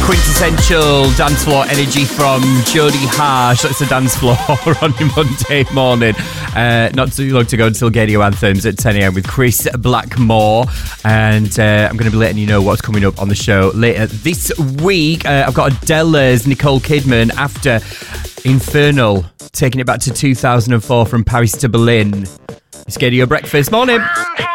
Quintessential dance floor energy from Jodie Harsh. That's the dance floor on your Monday morning. Not too long to go until Radio Anthems at 10 a.m. with Chris Blackmore. And I'm going to be letting you know what's coming up on the show later this week. I've got Adele's Nicole Kidman after Infernal, taking it back to 2004 from Paris to Berlin. It's Radio Breakfast. Morning.